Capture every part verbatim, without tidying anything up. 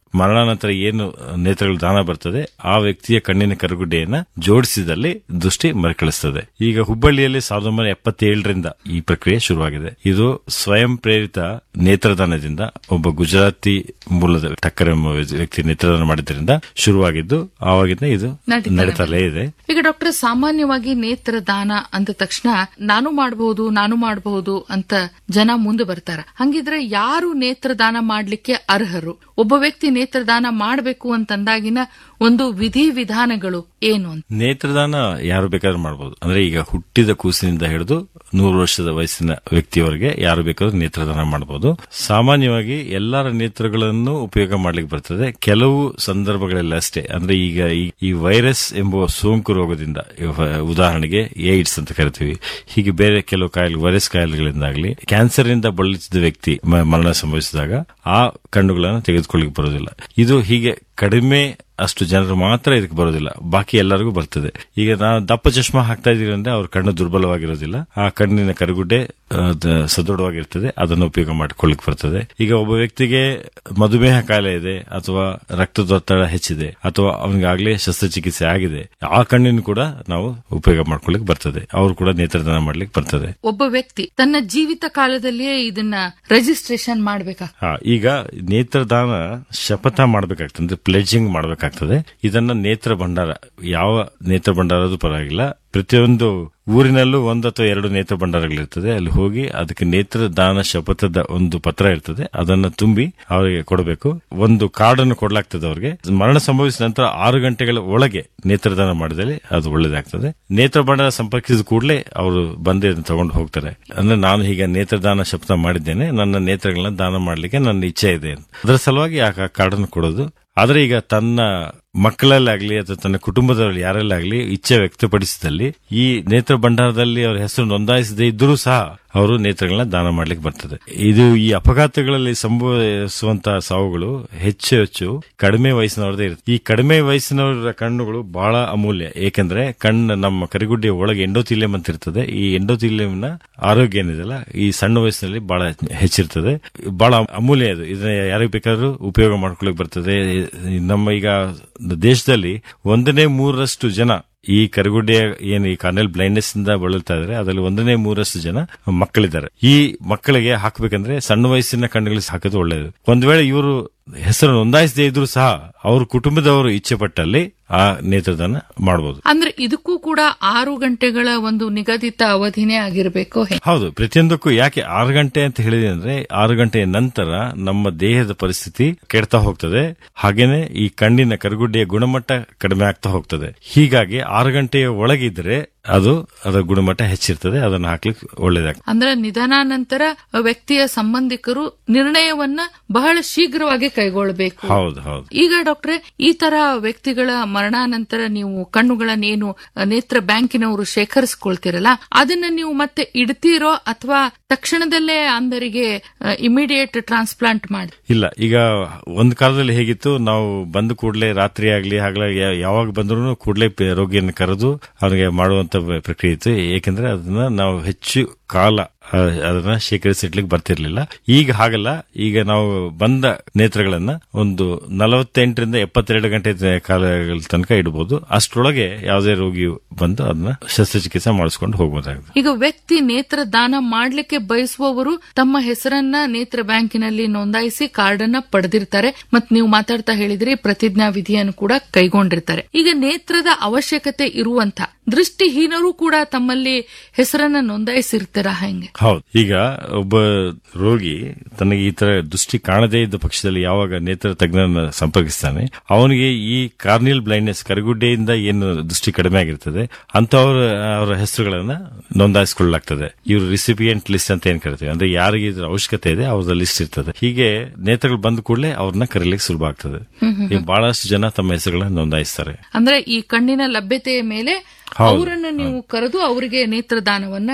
ಮರಣಾನಂತರ ಏನು ನೇತ್ರಗಳು ದಾನ ಬರ್ತದೆ ಆ ವ್ಯಕ್ತಿಯ ಕಣ್ಣಿನ ಕರುಗುಡ್ಡೆಯನ್ನ ಜೋಡಿಸಿದಲ್ಲಿ ದೃಷ್ಟಿ ಮರುಕಳಿಸುತ್ತದೆ. ಈಗ ಹುಬ್ಬಳ್ಳಿಯಲ್ಲಿ ಸಾವಿರದ ಒಂಬೈನೂರ ಎಪ್ಪತ್ತೇಳರಿಂದ ಈ ಪ್ರಕ್ರಿಯೆ ಶುರುವಾಗಿದೆ. ಇದು ಸ್ವಯಂ ಪ್ರೇರಿತ ನೇತ್ರದಾನದಿಂದ ಒಬ್ಬ ಗುಜರಾತಿ ಮೂಲದ ಟಕ್ಕರ್ ಎಂಬ ವ್ಯಕ್ತಿ ನೇತ್ರದಾನ ಮಾಡಿದ್ರಿಂದ ಶುರುವಾಗಿದ್ದು ಆವಾಗಿಂದ ಇದು ನಡೀತಲೇ ಇದೆ. ಈಗ ಡಾಕ್ಟರ್, ಸಾಮಾನ್ಯವಾಗಿ ನೇತ್ರದಾನ ಅಂದ ತಕ್ಷಣ ನಾನು ಮಾಡಬಹುದು ನಾನು ಮಾಡಬಹುದು ಅಂತ ಜನ ಮುಂದೆ ಬರ್ತಾರ. ಹಂಗಿದ್ರೆ ಯಾರು ನೇತ್ರದಾನ ಮಾಡ್ಲಿಕ್ಕೆ ಅರ್ಹರು? ಒಬ್ಬ ವ್ಯಕ್ತಿ ನೇತ್ರದಾನ ಮಾಡಬೇಕು ಅಂತಂದಾಗಿನ ಒಂದು ವಿಧಿ ವಿಧಾನಗಳು ಏನು ಅಂತ? ನೇತ್ರದಾನ ಯಾರು ಬೇಕಾದ್ರೂ ಮಾಡಬಹುದು. ಅಂದ್ರೆ ಈಗ ಹುಟ್ಟಿದ ಕೂಸಿನಿಂದ ಹಿಡಿದು ನೂರು ವರ್ಷದ ವಯಸ್ಸಿನ ವ್ಯಕ್ತಿಯವರೆಗೆ ಯಾರು ಬೇಕಾದ್ರೂ ನೇತ್ರದಾನ ಮಾಡಬಹುದು. ಸಾಮಾನ್ಯವಾಗಿ ಎಲ್ಲರ ನೇತ್ರಗಳನ್ನು ಉಪಯೋಗ ಮಾಡ್ಲಿಕ್ಕೆ ಬರ್ತದೆ. ಕೆಲವು ಸಂದರ್ಭಗಳಲ್ಲಿ ಅಷ್ಟೇ. ಅಂದ್ರೆ ಈಗ ಈ ವೈರಸ್ ಎಂಬ ಸೋಂಕು ರೋಗದಿಂದ, ಉದಾಹರಣೆಗೆ ಏಡ್ಸ್ ಅಂತ ಕರಿತೀವಿ, ಹೀಗೆ ಬೇರೆ ಕೆಲವು ಕಾಯಿಲೆ, ವೈರಸ್ ಕಾಯಿಲೆಗಳಿಂದಾಗಲಿ ಕ್ಯಾನ್ಸರ್ ನಿಂದ ಬಳಲಿಸಿದ ವ್ಯಕ್ತಿ ಮರಣ ಸಂಭವಿಸಿದಾಗ ಆ ಕಣ್ಣುಗಳನ್ನು ತೆಗೆದುಕೊಳ್ಳಿಕ್ಕೆ ಬರೋದಿಲ್ಲ. ಇದು ಹೀಗೆ ಕಡಿಮೆ ಅಷ್ಟು ಜನರು ಮಾತ್ರ ಇದಕ್ಕೆ ಬರೋದಿಲ್ಲ, ಬಾಕಿ ಎಲ್ಲರಿಗೂ ಬರ್ತದೆ. ಈಗ ನಾವು ದಪ್ಪ ಚಶ್ಮಾ ಹಾಕ್ತಾ ಇದೀವಿ ಅಂದ್ರೆ ಅವ್ರ ಕಣ್ಣು ದುರ್ಬಲವಾಗಿರೋದಿಲ್ಲ, ಆ ಕಣ್ಣಿನ ಕರುಗುಡ್ಡೆ ಸದೃಢವಾಗಿರ್ತದೆ, ಅದನ್ನು ಉಪಯೋಗ ಮಾಡಿಕೊಳ್ಳಿಕ್ ಬರ್ತದೆ. ಈಗ ಒಬ್ಬ ವ್ಯಕ್ತಿಗೆ ಮಧುಮೇಹ ಕಾಯಿಲೆ ಇದೆ ಅಥವಾ ರಕ್ತದೊತ್ತಡ ಹೆಚ್ಚಿದೆ ಅಥವಾ ಅವನಿಗಾಗಲೇ ಶಸ್ತ್ರಚಿಕಿತ್ಸೆ ಆಗಿದೆ, ಆ ಕಣ್ಣಿನ ಕೂಡ ನಾವು ಉಪಯೋಗ ಮಾಡ್ಕೊಳ್ಳಿಕ್ ಬರ್ತದೆ, ಅವರು ಕೂಡ ನೇತ್ರದಾನ ಮಾಡ್ಲಿಕ್ಕೆ ಬರ್ತದೆ. ಒಬ್ಬ ವ್ಯಕ್ತಿ ತನ್ನ ಜೀವಿತ ಕಾಲದಲ್ಲಿಯೇ ಇದನ್ನ ರಿಜಿಸ್ಟ್ರೇಷನ್ ಮಾಡಬೇಕಾ? ಈಗ ನೇತ್ರದಾನ ಶಪಥ ಮಾಡಬೇಕಾಗ್ತದೆ, ಪ್ಲೆಡ್ಜಿಂಗ್ ಮಾಡಬೇಕಾಗ್ತದೆ. ಇದನ್ನ ನೇತ್ರ ಭಂಡಾರ, ಯಾವ ನೇತ್ರ ಭಂಡಾರದು ಪರವಾಗಿಲ್ಲ, ಪ್ರತಿಯೊಂದು ಊರಿನಲ್ಲೂ ಒಂದು ಅಥವಾ ಎರಡು ನೇತ್ರ ಭಂಡಾರಗಳಿರ್ತದೆ. ಅಲ್ಲಿ ಹೋಗಿ ಅದಕ್ಕೆ ನೇತ್ರದಾನ ಶಪಥದ ಒಂದು ಪತ್ರ ಇರ್ತದೆ, ಅದನ್ನ ತುಂಬಿ ಅವರಿಗೆ ಕೊಡಬೇಕು. ಒಂದು ಕಾರ್ಡ್ ಅನ್ನು ಕೊಡಲಾಗ್ತದೆ ಅವರಿಗೆ. ಮರಣ ಸಂಭವಿಸಿದ ನಂತರ ಆರು ಗಂಟೆಗಳ ಒಳಗೆ ನೇತ್ರದಾನ ಮಾಡಿದಲ್ಲಿ ಅದು ಒಳ್ಳೇದಾಗ್ತದೆ. ನೇತ್ರ ಭಂಡಾರ ಸಂಪರ್ಕಿಸಿದ ಕೂಡಲೇ ಅವರು ಬಂದು ಅದನ್ನು ತಗೊಂಡು ಹೋಗ್ತಾರೆ. ಅಂದ್ರೆ ನಾನು ಈಗ ನೇತ್ರದಾನ ಶಪಥ ಮಾಡಿದ್ದೇನೆ, ನನ್ನ ನೇತ್ರಗಳನ್ನ ದಾನ ಮಾಡಲಿಕ್ಕೆ ನನ್ನ ಇಚ್ಛೆ ಇದೆ, ಅದರ ಸಲುವಾಗಿ ಆ ಕಾರ್ಡ್ ಅನ್ನು ಕೊಡೋದು. ಆದ್ರೆ ಈಗ ತನ್ನ ಮಕ್ಕಳಲ್ಲಾಗ್ಲಿ ಅಥವಾ ತನ್ನ ಕುಟುಂಬದವರಲ್ಲಿ ಯಾರಲ್ಲಾಗ್ಲಿ ಇಚ್ಛೆ ವ್ಯಕ್ತಪಡಿಸಿದಲ್ಲಿ ಈ ನೇತ್ರ ಭಂಡಾರದಲ್ಲಿ ಅವರ ಹೆಸರು ನೋಂದಾಯಿಸದೇ ಇದ್ರೂ ಸಹ ಅವರು ನೇತ್ರಗಳನ್ನ ದಾನ ಮಾಡ್ಲಿಕ್ಕೆ ಬರ್ತದೆ. ಇದು ಈ ಅಪಘಾತಗಳಲ್ಲಿ ಸಂಭವಿಸುವಂತಹ ಸಾವುಗಳು ಹೆಚ್ಚು ಹೆಚ್ಚು ಕಡಿಮೆ ವಯಸ್ಸಿನವರದೇ ಇರುತ್ತೆ. ಈ ಕಡಿಮೆ ವಯಸ್ಸಿನವರ ಕಣ್ಣುಗಳು ಬಹಳ ಅಮೂಲ್ಯ. ಏಕೆಂದ್ರೆ ಕಣ್ಣು ನಮ್ಮ ಕರಿಗುಡ್ಡೆಯ ಒಳಗೆ ಎಂಡೋಥೀಲಿಯಂ ಅಂತ ಇರ್ತದೆ. ಈ ಎಂಡೋಥೀಲಿಯಂನ ಆರೋಗ್ಯ ಏನಿದೆಲ್ಲ ಈ ಸಣ್ಣ ವಯಸ್ಸಿನಲ್ಲಿ ಬಹಳ ಹೆಚ್ಚಿರ್ತದೆ, ಬಹಳ ಅಮೂಲ್ಯ. ಇದು ಇದನ್ನ ಯಾರಿಗೆ ಬೇಕಾದ್ರೂ ಉಪಯೋಗ ಮಾಡ್ಕೊಳ್ಳಿಕ್ ಬರ್ತದೆ. ನಮ್ಮ ಈಗ ದೇಶದಲ್ಲಿ ಒಂದನೇ ಮೂರರಷ್ಟು ಜನ ಈ ಕರಿಗುಡ್ಡೆಯ ಏನು ಈ ಕಾರ್ನಿಯಲ್ ಬ್ಲೈಂಡ್ನೆಸ್ ಇಂದ ಬಳಲ್ತಾ ಇದಾರೆ, ಅದರಲ್ಲಿ ಒಂದನೇ ಮೂರಷ್ಟು ಜನ ಮಕ್ಕಳಿದ್ದಾರೆ. ಈ ಮಕ್ಕಳಿಗೆ ಹಾಕಬೇಕಂದ್ರೆ ಸಣ್ಣ ವಯಸ್ಸಿನ ಕಣ್ಣುಗಳಿಗೆ ಹಾಕೋದು ಒಳ್ಳೆಯದು. ಒಂದ್ ವೇಳೆ ಇವರು ಹೆಸರು ನೋಂದಾಯಿಸದೇ ಇದ್ರು ಸಹ ಅವ್ರ ಕುಟುಂಬದವರು ಇಚ್ಛೆ ಪಟ್ಟಲ್ಲಿ ಆ ನೇತ್ರದಾನ ಮಾಡಬಹುದು. ಅಂದ್ರೆ ಇದಕ್ಕೂ ಕೂಡ ಆರು ಗಂಟೆಗಳ ಒಂದು ನಿಗದಿತ ಅವಧಿನೇ ಆಗಿರಬೇಕು? ಹೌದು, ಪ್ರತಿಯೊಂದಕ್ಕೂ. ಯಾಕೆ ಆರು ಗಂಟೆ ಅಂತ ಹೇಳಿದೆ ಅಂದ್ರೆ ಆರು ಗಂಟೆಯ ನಂತರ ನಮ್ಮ ದೇಹದ ಪರಿಸ್ಥಿತಿ ಕೆಡ್ತಾ ಹೋಗ್ತದೆ, ಹಾಗೇನೆ ಈ ಕಣ್ಣಿನ ಕರುಗುಡ್ಡೆಯ ಗುಣಮಟ್ಟ ಕಡಿಮೆ ಆಗ್ತಾ ಹೋಗ್ತದೆ. ಹೀಗಾಗಿ ಆರು ಗಂಟೆಯ ಒಳಗಿದ್ರೆ ಅದು ಅದರ ಗುಣಮಟ್ಟ ಹೆಚ್ಚಿರ್ತದೆ, ಅದನ್ನು ಹಾಕ್ಲಿಕ್ಕೆ ಒಳ್ಳೇದಾಗ್ತದೆ. ಅಂದ್ರೆ ನಿಧನಾನಂತರ ವ್ಯಕ್ತಿಯ ಸಂಬಂಧಿಕರು ನಿರ್ಣಯವನ್ನ ಬಹಳ ಶೀಘ್ರವಾಗಿ ಕೈಗೊಳ್ಳಬೇಕು. ಹೌದು ಹೌದು. ಈಗ ಡಾಕ್ಟ್ರೆ, ಈ ತರ ವ್ಯಕ್ತಿಗಳ ಮರಣಾನಂತರ ನೀವು ಕಣ್ಣುಗಳನ್ನೇನು ನೇತ್ರ ಬ್ಯಾಂಕಿನವರು ಶೇಖರಿಸಿಕೊಳ್ತಿರಲ್ಲ, ಅದನ್ನ ನೀವು ಮತ್ತೆ ಇಡ್ತೀರೋ ಅಥವಾ ತಕ್ಷಣದಲ್ಲೇ ಅಂಧರಿಗೆ ಇಮಿಡಿಯೇಟ್ ಟ್ರಾನ್ಸ್ಪ್ಲಾಂಟ್ ಮಾಡಿ? ಇಲ್ಲ, ಈಗ ಒಂದು ಕಾಲದಲ್ಲಿ ಹೇಗಿತ್ತು, ನಾವು ಬಂದ ಕೂಡಲೇ ರಾತ್ರಿ ಆಗ್ಲಿ ಹಗಲಾಗಿ ಯಾವಾಗ ಬಂದ್ರು ಕೂಡಲೇ ರೋಗಿಯನ್ನು ಕರೆದು ಅವನಿಗೆ ಮಾಡುವಂತ ಪ್ರಕ್ರಿಯೆ ಇತ್ತು. ಏಕೆಂದ್ರೆ ಅದನ್ನ ನಾವು ಹೆಚ್ಚು ಕಾಲ ಅದನ್ನ ಶೇಖರಿಸಿಡ್ಲಿಕ್ಕೆ ಬರ್ತಿರ್ಲಿಲ್ಲ. ಈಗ ಹಾಗಲ್ಲ. ಈಗ ನಾವು ಬಂದ ನೇತ್ರಗಳನ್ನ ಒಂದು ನಲವತ್ತೆಂಟರಿಂದ ಎಪ್ಪತ್ತೆರಡು ಗಂಟೆ ಕಾಲಗಳ ತನಕ ಇಡಬಹುದು. ಅಷ್ಟರೊಳಗೆ ಯಾವುದೇ ರೋಗಿ ಬಂದು ಅದನ್ನ ಶಸ್ತ್ರಚಿಕಿತ್ಸೆ ಮಾಡಿಸ್ಕೊಂಡು ಹೋಗಬಹುದಾಗಿದೆ. ಈಗ ವ್ಯಕ್ತಿ ನೇತ್ರ ದಾನ ಮಾಡ್ಲಿಕ್ಕೆ ಬಯಸುವವರು ತಮ್ಮ ಹೆಸರನ್ನ ನೇತ್ರ ಬ್ಯಾಂಕಿನಲ್ಲಿ ನೋಂದಾಯಿಸಿ ಕಾರ್ಡ್ ಅನ್ನ ಪಡೆದಿರ್ತಾರೆ. ಮತ್ ನೀವು ಮಾತಾಡ್ತಾ ಹೇಳಿದ್ರಿ ಪ್ರತಿಜ್ಞಾ ವಿಧಿಯನ್ನು ಕೂಡ ಕೈಗೊಂಡಿರ್ತಾರೆ. ಈಗ ನೇತ್ರದ ಅವಶ್ಯಕತೆ ಇರುವಂತ ದೃಷ್ಟಿಹೀನರು ಕೂಡ ತಮ್ಮಲ್ಲಿ ಹೆಸರನ್ನ ನೋಂದಾಯಿಸಿರ್ತಾರ ಹೆಂಗೆ? ಹೌದು. ಈಗ ಒಬ್ಬ ರೋಗಿ ತನಗೆ ಈ ತರ ದೃಷ್ಟಿ ಕಾಣದೇ ಇದ್ದ ಪಕ್ಷದಲ್ಲಿ ಯಾವಾಗ ನೇತ್ರ ತಜ್ಞರನ್ನ ಸಂಪರ್ಕಿಸ್ತಾನೆ, ಅವನಿಗೆ ಈ ಕಾರ್ನಿಯಲ್ ಬ್ಲೈಂಡ್ನೆಸ್ ಕರಗುಡ್ಡೆಯಿಂದ ಏನು ದೃಷ್ಟಿ ಕಡಿಮೆ ಆಗಿರ್ತದೆ ಅಂತವರ ಅವರ ಹೆಸರುಗಳನ್ನ ನೋಂದಾಯಿಸಿಕೊಳ್ಳಲಾಗ್ತದೆ. ಇವರು ರಿಸಿಪಿಯೆಂಟ್ ಲಿಸ್ಟ್ ಅಂತ ಏನ್ ಕರಿತೀವಿ, ಅಂದ್ರೆ ಯಾರಿಗೆ ಇದ್ರ ಅವಶ್ಯಕತೆ ಇದೆ ಅವ್ರ ಲಿಸ್ಟ್ ಇರ್ತದೆ. ಹೀಗೆ ನೇತ್ರಗಳು ಬಂದ ಕೂಡಲೇ ಅವ್ರನ್ನ ಕರೀಲಿಕ್ಕೆ ಸುಲಭ ಆಗ್ತದೆ. ಈಗ ಬಹಳಷ್ಟು ಜನ ತಮ್ಮ ಹೆಸರುಗಳನ್ನ ನೋಂದಾಯಿಸ್ತಾರೆ. ಅಂದ್ರೆ ಈ ಕಣ್ಣಿನ ಲಭ್ಯತೆಯ ಮೇಲೆ ಅವರನ್ನು ನೀವು ಕರೆದು ಅವರಿಗೆ ನೇತ್ರದಾನವನ್ನ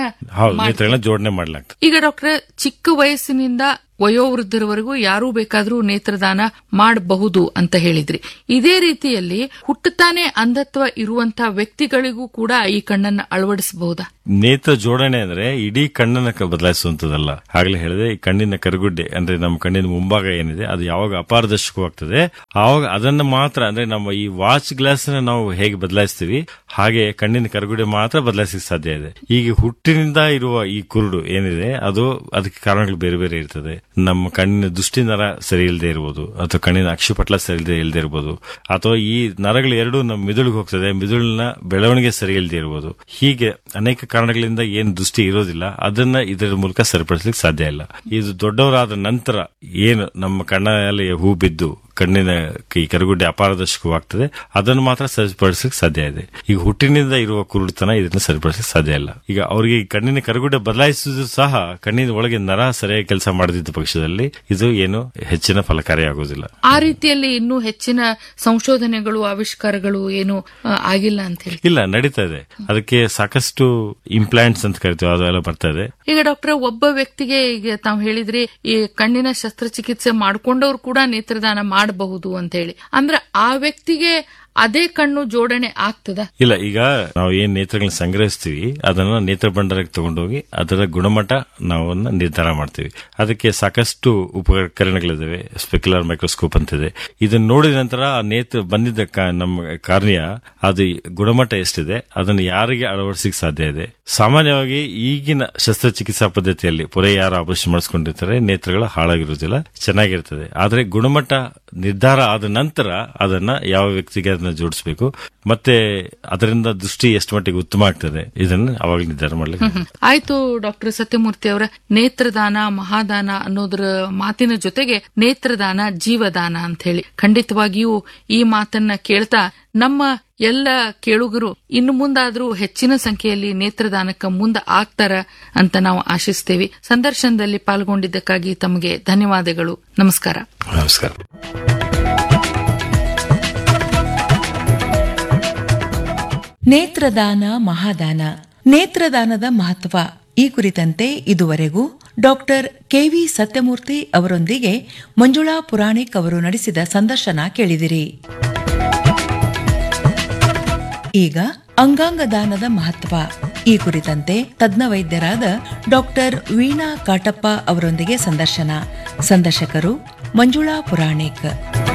ಜೋಡಣೆ ಮಾಡಲಾಗ್ತದೆ. ಈಗ ಡಾಕ್ಟರ್, ಚಿಕ್ಕ ವಯಸ್ಸಿನಿಂದ ವಯೋವೃದ್ಧರವರೆಗೂ ಯಾರೂ ಬೇಕಾದ್ರೂ ನೇತ್ರದಾನ ಮಾಡಬಹುದು ಅಂತ ಹೇಳಿದ್ರಿ. ಇದೇ ರೀತಿಯಲ್ಲಿ ಹುಟ್ಟುತ್ತಾನೆ ಅಂಧತ್ವ ಇರುವಂತಹ ವ್ಯಕ್ತಿಗಳಿಗೂ ಕೂಡ ಈ ಕಣ್ಣನ್ನ ಅಳವಡಿಸಬಹುದಾ? ನೇತ್ರ ಜೋಡಣೆ ಅಂದ್ರೆ ಇಡೀ ಕಣ್ಣನ್ನ ಕ- ಬದಲಾಯಿಸುವಂತದಲ್ಲ. ಆಗ್ಲೇ ಹೇಳಿದೆ, ಈ ಕಣ್ಣಿನ ಕರುಗುಡ್ಡೆ ಅಂದ್ರೆ ನಮ್ಮ ಕಣ್ಣಿನ ಮುಂಭಾಗ ಏನಿದೆ ಅದು ಯಾವಾಗ ಅಪಾರದರ್ಶಕವಾಗ್ತದೆ ಆವಾಗ ಅದನ್ನ ಮಾತ್ರ, ಅಂದ್ರೆ ನಮ್ಮ ಈ ವಾಚ್ ಗ್ಲಾಸ್ ನಾವು ಹೇಗೆ ಬದಲಾಯಿಸ್ತೀವಿ ಹಾಗೆ ಕಣ್ಣಿನ ಕರುಗುಡ್ಡೆ ಮಾತ್ರ ಬದಲಾಯಿಸಲಿಕ್ಕೆ ಸಾಧ್ಯ ಇದೆ. ಈಗ ಹುಟ್ಟಿನಿಂದ ಇರುವ ಈ ಕುರುಡು ಏನಿದೆ ಅದು ಅದಕ್ಕೆ ಕಾರಣಗಳು ಬೇರೆ ಬೇರೆ ಇರ್ತದೆ. ನಮ್ಮ ಕಣ್ಣಿನ ದೃಷ್ಟಿ ನರ ಸರಿ ಇಲ್ಲದೆ ಇರಬಹುದು, ಅಥವಾ ಕಣ್ಣಿನ ಅಕ್ಷಿಪಟ್ಲ ಸರಿ ಇಲ್ಲದೆ ಇಲ್ಲದೆ ಇರಬಹುದು, ಅಥವಾ ಈ ನರಗಳು ಎರಡು ನಮ್ಮ ಮಿದುಳಿಗೆ ಹೋಗ್ತದೆ, ಮಿದುಳಿನ ಬೆಳವಣಿಗೆ ಸರಿ ಇಲ್ಲದೆ ಇರಬಹುದು. ಹೀಗೆ ಅನೇಕ ಕಾರಣಗಳಿಂದ ಏನು ದೃಷ್ಟಿ ಇರೋದಿಲ್ಲ ಅದನ್ನ ಇದರ ಮೂಲಕ ಸರಿಪಡಿಸಲಿಕ್ಕೆ ಸಾಧ್ಯ ಇಲ್ಲ. ಇದು ದೊಡ್ಡವರಾದ ನಂತರ ಏನು ನಮ್ಮ ಕಣ್ಣಲ್ಲಿ ಹೂ ಬಿದ್ದು ಕಣ್ಣಿನ ಈ ಕರುಗುಡ್ಡೆ ಅಪಾರದರ್ಶಕವಾಗ್ತದೆ ಅದನ್ನು ಮಾತ್ರ ಸರಿಪಡಿಸಲಿಕ್ಕೆ ಸಾಧ್ಯ ಇದೆ. ಈಗ ಹುಟ್ಟಿನಿಂದ ಇರುವ ಕುರುಡುತನ ಇದನ್ನ ಸರಿಪಡಿಸಲಿಕ್ಕೆ ಸಾಧ್ಯ ಇಲ್ಲ. ಈಗ ಅವರಿಗೆ ಕಣ್ಣಿನ ಕರುಗುಡ್ಡೆ ಬದಲಾಯಿಸುವುದು ಸಹ ಕಣ್ಣಿನ ಒಳಗೆ ನರ ಸರಿಯಾಗಿ ಕೆಲಸ ಮಾಡದಿದ್ದ ಪಕ್ಷದಲ್ಲಿ ಇದು ಏನು ಹೆಚ್ಚಿನ ಫಲಕಾರಿಯಾಗುವುದಿಲ್ಲ. ಆ ರೀತಿಯಲ್ಲಿ ಇನ್ನೂ ಹೆಚ್ಚಿನ ಸಂಶೋಧನೆಗಳು ಆವಿಷ್ಕಾರಗಳು ಏನು ಆ, ಆಗಿಲ್ಲ ಅಂತ ಹೇಳಿ ಇಲ್ಲ, ನಡೀತಾ ಇದೆ. ಅದಕ್ಕೆ ಸಾಕಷ್ಟು ಇಂಪ್ಲಾಂಟ್ಸ್ ಅಂತ ಕರಿತೀವಿ, ಅದೆಲ್ಲ ಬರ್ತಾ ಇದೆ. ಈಗ ಡಾಕ್ಟರ್, ಒಬ್ಬ ವ್ಯಕ್ತಿಗೆ ಈಗ ತಾವು ಹೇಳಿದ್ರಿ ಈ ಕಣ್ಣಿನ ಶಸ್ತ್ರಚಿಕಿತ್ಸೆ ಮಾಡ್ಕೊಂಡವ್ರು ಕೂಡ ನೇತ್ರದಾನ ಮಾಡಬಹುದು ಅಂತ ಹೇಳಿ, ಅಂದ್ರೆ ಆ ವ್ಯಕ್ತಿಗೆ ಅದೇ ಕಣ್ಣು ಜೋಡಣೆ ಆಗ್ತದ? ಇಲ್ಲ, ಈಗ ನಾವು ಏನ್ ನೇತ್ರಗಳನ್ನ ಸಂಗ್ರಹಿಸ್ತೀವಿ ಅದನ್ನ ನೇತ್ರ ಭಂಡಾರಕ್ಕೆ ತಗೊಂಡೋಗಿ ಅದರ ಗುಣಮಟ್ಟ ನಾವು ನಿರ್ಧಾರ ಮಾಡ್ತೀವಿ. ಅದಕ್ಕೆ ಸಾಕಷ್ಟು ಉಪಕರಣಗಳಿದಾವೆ. ಸ್ಪೆಕ್ಯುಲರ್ ಮೈಕ್ರೋಸ್ಕೋಪ್ ಅಂತಿದೆ. ಇದನ್ನ ನೋಡಿದ ನಂತರ ಆ ನೇತ್ರ ಬಂದಿದ್ದ ಕ- ನಮ್ಮ ಕಾರ್ಯ ಅದು ಗುಣಮಟ್ಟ ಎಷ್ಟಿದೆ ಅದನ್ನು ಯಾರಿಗೆ ಅಳವಡಿಸಲಿಕ್ಕೆ ಸಾಧ್ಯ ಇದೆ. ಸಾಮಾನ್ಯವಾಗಿ ಈಗಿನ ಶಸ್ತ್ರಚಿಕಿತ್ಸಾ ಪದ್ಧತಿಯಲ್ಲಿ ಪೊರೆ ಯಾರು ಆಪರೇಷನ್ ಮಾಡಿಸ್ಕೊಂಡಿರ್ತಾರೆ ನೇತ್ರಗಳು ಹಾಳಾಗಿರುವುದಿಲ್ಲ, ಚೆನ್ನಾಗಿರ್ತದೆ. ಆದ್ರೆ ಗುಣಮಟ್ಟ ನಿರ್ಧಾರ ಆದ ನಂತರ ಅದನ್ನ ಯಾವ ವ್ಯಕ್ತಿಗೆ ಅದನ್ನ ಜೋಡಿಸಬೇಕು ಮತ್ತೆ ಅದರಿಂದ ದೃಷ್ಟಿ ಎಷ್ಟು ಮಟ್ಟಿಗೆ ಉತ್ತಮ ಆಗ್ತದೆ ಇದನ್ನ ಅವಾಗ ನಿರ್ಧಾರ ಮಾಡ್ಲಿಕ್ಕೆ. ಆಯ್ತು ಡಾಕ್ಟರ್ ಸತ್ಯಮೂರ್ತಿ ಅವರ, ನೇತ್ರದಾನ ಮಹಾದಾನ ಅನ್ನೋದ್ರ ಮಾತಿನ ಜೊತೆಗೆ ನೇತ್ರದಾನ ಜೀವದಾನ ಅಂತ ಹೇಳಿ ಖಂಡಿತವಾಗಿಯೂ ಈ ಮಾತನ್ನ ಕೇಳ್ತಾ ನಮ್ಮ ಎಲ್ಲ ಕೇಳುಗರು ಇನ್ನು ಮುಂದಾದ್ರೂ ಹೆಚ್ಚಿನ ಸಂಖ್ಯೆಯಲ್ಲಿ ನೇತ್ರದಾನಕ್ಕೆ ಮುಂದೆ ಆಗ್ತಾರ ಅಂತ ನಾವು ಆಶಿಸ್ತೇವೆ. ಸಂದರ್ಶನದಲ್ಲಿ ಪಾಲ್ಗೊಂಡಿದ್ದಕ್ಕಾಗಿ ತಮಗೆ ಧನ್ಯವಾದಗಳು. ನಮಸ್ಕಾರ. ನಮಸ್ಕಾರ. ನೇತ್ರದಾನ ಮಹಾದಾನ, ನೇತ್ರದಾನದ ಮಹತ್ವ ಈ ಕುರಿತಂತೆ ಇದುವರೆಗೂ ಡಾಕ್ಟರ್ ಕೆವಿ ಸತ್ಯಮೂರ್ತಿ ಅವರೊಂದಿಗೆ ಮಂಜುಳಾ ಪುರಾಣಿಕ್ ಅವರು ನಡೆಸಿದ ಸಂದರ್ಶನ ಕೇಳಿದಿರಿ. ಈಗ ಅಂಗಾಂಗ ದಾನದ ಮಹತ್ವ ಈ ಕುರಿತಂತೆ ತಜ್ಞ ವೈದ್ಯರಾದ ಡಾಕ್ಟರ್ ವೀಣಾ ಕಾಟಪ್ಪ ಅವರೊಂದಿಗೆ ಸಂದರ್ಶನ. ಸಂದರ್ಶಕರು ಮಂಜುಳಾ ಪುರಾಣಿಕ್.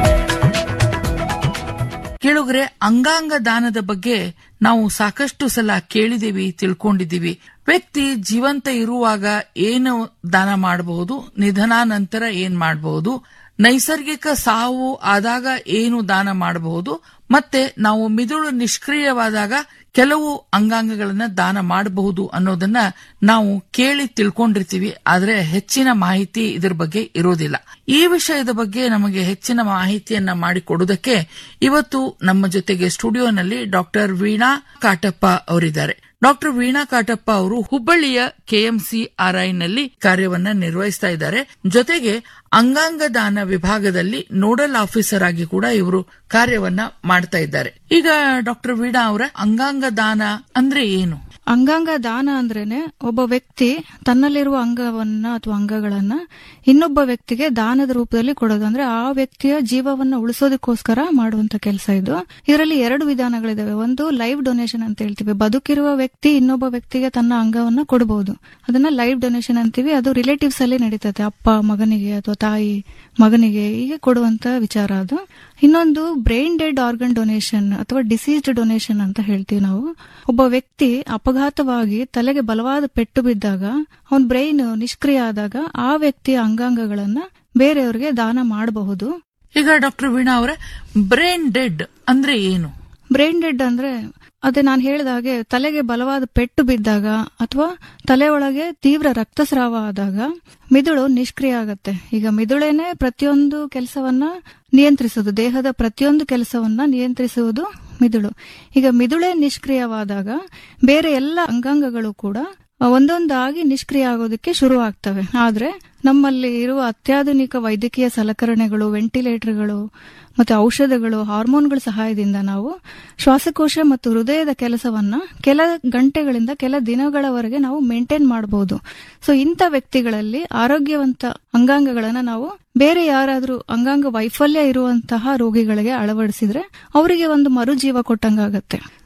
ಕೇಳುಗರೆ, ಅಂಗಾಂಗ ದಾನದ ಬಗ್ಗೆ ನಾವು ಸಾಕಷ್ಟು ಸಲ ಕೇಳಿದೀವಿ, ತಿಳ್ಕೊಂಡಿದ್ದೀವಿ. ವ್ಯಕ್ತಿ ಜೀವಂತ ಇರುವಾಗ ಏನು ದಾನ ಮಾಡಬಹುದು, ನಿಧನಾನಂತರ ಏನ್ ಮಾಡಬಹುದು, ನೈಸರ್ಗಿಕ ಸಾವು ಆದಾಗ ಏನು ದಾನ ಮಾಡಬಹುದು, ಮತ್ತೆ ನಾವು ಮಿದುಳು ನಿಷ್ಕ್ರಿಯವಾದಾಗ ಕೆಲವು ಅಂಗಾಂಗಗಳನ್ನ ದಾನ ಮಾಡಬಹುದು ಅನ್ನೋದನ್ನ ನಾವು ಕೇಳಿ ತಿಳ್ಕೊಂಡಿರ್ತೀವಿ. ಆದ್ರೆ ಹೆಚ್ಚಿನ ಮಾಹಿತಿ ಇದ್ರ ಬಗ್ಗೆ ಇರೋದಿಲ್ಲ. ಈ ವಿಷಯದ ಬಗ್ಗೆ ನಮಗೆ ಹೆಚ್ಚಿನ ಮಾಹಿತಿಯನ್ನ ಮಾಡಿಕೊಡುವುದಕ್ಕೆ ಇವತ್ತು ನಮ್ಮ ಜೊತೆಗೆ ಸ್ಟುಡಿಯೋನಲ್ಲಿ ಡಾಕ್ಟರ್ ವೀಣಾ ಕಾಟಪ್ಪ ಅವರಿದ್ದಾರೆ. ಡಾಕ್ಟರ್ ವೀಣಾ ಕಾಟಪ್ಪ ಅವರು ಹುಬ್ಬಳ್ಳಿಯ ಕೆಎಂಸಿ ಆರ್ಐನಲ್ಲಿ ಕಾರ್ಯವನ್ನ ನಿರ್ವಹಿಸ್ತಾ ಇದ್ದಾರೆ. ಜೊತೆಗೆ ಅಂಗಾಂಗ ದಾನ ವಿಭಾಗದಲ್ಲಿ ನೋಡಲ್ ಆಫೀಸರ್ ಆಗಿ ಕೂಡ ಇವರು ಕಾರ್ಯವನ್ನ ಮಾಡ್ತಾ ಇದ್ದಾರೆ. ಈಗ ಡಾಕ್ಟರ್ ವೀಣಾ ಅವರ, ಅಂಗಾಂಗ ದಾನ ಅಂದ್ರೆ ಏನು? ಅಂಗಾಂಗ ದಾನ ಅಂದ್ರೇನೆ ಒಬ್ಬ ವ್ಯಕ್ತಿ ತನ್ನಲ್ಲಿರುವ ಅಂಗವನ್ನ ಅಥವಾ ಅಂಗಗಳನ್ನ ಇನ್ನೊಬ್ಬ ವ್ಯಕ್ತಿಗೆ ದಾನದ ರೂಪದಲ್ಲಿ ಕೊಡೋದು. ಅಂದ್ರೆ ಆ ವ್ಯಕ್ತಿಯ ಜೀವವನ್ನ ಉಳಿಸೋದಕ್ಕೋಸ್ಕರ ಮಾಡುವಂತ ಕೆಲಸ ಇದು. ಇದರಲ್ಲಿ ಎರಡು ವಿಧಾನಗಳಿದಾವೆ. ಒಂದು ಲೈವ್ ಡೊನೇಷನ್ ಅಂತ ಹೇಳ್ತೀವಿ. ಬದುಕಿರುವ ವ್ಯಕ್ತಿ ಇನ್ನೊಬ್ಬ ವ್ಯಕ್ತಿಗೆ ತನ್ನ ಅಂಗವನ್ನ ಕೊಡಬಹುದು, ಅದನ್ನ ಲೈವ್ ಡೊನೇಷನ್ ಅಂತೀವಿ. ಅದು ರಿಲೇಟಿವ್ಸ್ ಅಲ್ಲಿ ನಡೀತದೆ, ಅಪ್ಪ ಮಗನಿಗೆ ಅಥವಾ ತಾಯಿ ಮಗನಿಗೆ ಹೀಗೆ ಕೊಡುವಂತ ವಿಚಾರ ಅದು. ಇನ್ನೊಂದು ಬ್ರೈನ್ ಡೆಡ್ ಆರ್ಗನ್ ಡೊನೇಷನ್ ಅಥವಾ ಡಿಸೀಸ್ಡ್ ಡೊನೇಷನ್ ಅಂತ ಹೇಳ್ತೀವಿ ನಾವು. ಒಬ್ಬ ವ್ಯಕ್ತಿ ಅಪಘಾತವಾಗಿ ತಲೆಗೆ ಬಲವಾದ ಪೆಟ್ಟು ಬಿದ್ದಾಗ ಅವನ ಬ್ರೈನ್ ನಿಷ್ಕ್ರಿಯ ಆದಾಗ ಆ ವ್ಯಕ್ತಿಯ ಅಂಗಾಂಗಗಳನ್ನ ಬೇರೆಯವರಿಗೆ ದಾನ ಮಾಡಬಹುದು. ಈಗ ಡಾಕ್ಟರ್ ವೀಣಾ ಅವರ, ಬ್ರೈನ್ ಡೆಡ್ ಅಂದ್ರೆ ಏನು? ಬ್ರೈನ್ ಡೆಡ್ ಅಂದ್ರೆ ಅದೇ ನಾನು ಹೇಳಿದ ಹಾಗೆ ತಲೆಗೆ ಬಲವಾದ ಪೆಟ್ಟು ಬಿದ್ದಾಗ ಅಥವಾ ತಲೆ ಒಳಗೆ ತೀವ್ರ ರಕ್ತಸ್ರಾವ ಆದಾಗ ಮಿದುಳು ನಿಷ್ಕ್ರಿಯ ಆಗತ್ತೆ. ಈಗ ಮಿದುಳೇನೆ ಪ್ರತಿಯೊಂದು ಕೆಲಸವನ್ನ ನಿಯಂತ್ರಿಸುವುದು, ದೇಹದ ಪ್ರತಿಯೊಂದು ಕೆಲಸವನ್ನ ನಿಯಂತ್ರಿಸುವುದು ಮಿದುಳು. ಈಗ ಮಿದುಳೇ ನಿಷ್ಕ್ರಿಯವಾದಾಗ ಬೇರೆ ಎಲ್ಲ ಅಂಗಾಂಗಗಳು ಕೂಡ ಒಂದೊಂದಾಗಿ ನಿಷ್ಕ್ರಿಯ ಆಗೋದಕ್ಕೆ ಶುರು ಆಗ್ತವೆ. ಆದ್ರೆ ನಮ್ಮಲ್ಲಿ ಇರುವ ಅತ್ಯಾಧುನಿಕ ವೈದ್ಯಕೀಯ ಸಲಕರಣೆಗಳು, ವೆಂಟಿಲೇಟರ್ಗಳು ಮತ್ತೆ ಔಷಧಗಳು, ಹಾರ್ಮೋನ್ಗಳ ಸಹಾಯದಿಂದ ನಾವು ಶ್ವಾಸಕೋಶ ಮತ್ತು ಹೃದಯದ ಕೆಲಸವನ್ನ ಕೆಲ ಗಂಟೆಗಳಿಂದ ಕೆಲ ದಿನಗಳವರೆಗೆ ನಾವು ಮೇಂಟೈನ್ ಮಾಡಬಹುದು. ಸೊ ಇಂಥ ವ್ಯಕ್ತಿಗಳಲ್ಲಿ ಆರೋಗ್ಯವಂತ ಅಂಗಾಂಗಗಳನ್ನ ನಾವು ಬೇರೆ ಯಾರಾದ್ರೂ ಅಂಗಾಂಗ ವೈಫಲ್ಯ ಇರುವಂತಹ ರೋಗಿಗಳಿಗೆ ಅಳವಡಿಸಿದ್ರೆ ಅವರಿಗೆ ಒಂದು ಮರುಜೀವ ಕೊಟ್ಟಂಗಾಗತ್ತೆ.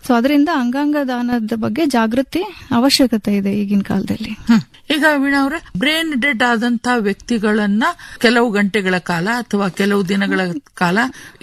ಸೊ ಅದರಿಂದ ಅಂಗಾಂಗ ದಾನದ ಬಗ್ಗೆ ಜಾಗೃತಿ ಅವಶ್ಯಕತೆ ಇದೆ ಈಗಿನ ಕಾಲದಲ್ಲಿ. ಹ್ಮ್. ಈಗ ವೀಣಾ ಅವರೇ, ಬ್ರೈನ್ ಡೆಡ್ ಆದಂತಹ ವ್ಯಕ್ತಿಗಳನ್ನ ಕೆಲವು ಗಂಟೆಗಳ ಕಾಲ ಅಥವಾ ಕೆಲವು ದಿನಗಳ ಕಾಲ